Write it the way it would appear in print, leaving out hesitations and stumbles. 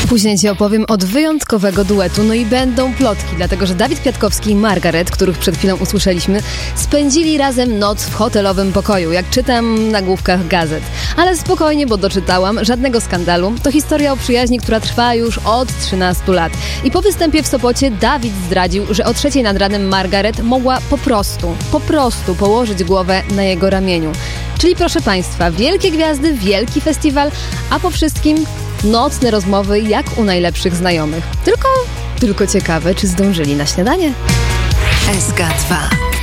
Później ci opowiem od wyjątkowego duetu, no i będą plotki, dlatego że Dawid Kwiatkowski i Margaret, których przed chwilą usłyszeliśmy, spędzili razem noc w hotelowym pokoju, jak czytam na główkach gazet. Ale spokojnie, bo doczytałam, żadnego skandalu. To historia o przyjaźni, która trwa już od 13 lat. I po występie w Sopocie Dawid zdradził, że o 3:00 nad ranem Margaret mogła po prostu położyć głowę na jego ramieniu. Czyli proszę Państwa, wielkie gwiazdy, wielki festiwal, a po wszystkim nocne rozmowy jak u najlepszych znajomych. Tylko ciekawe, czy zdążyli na śniadanie? SK2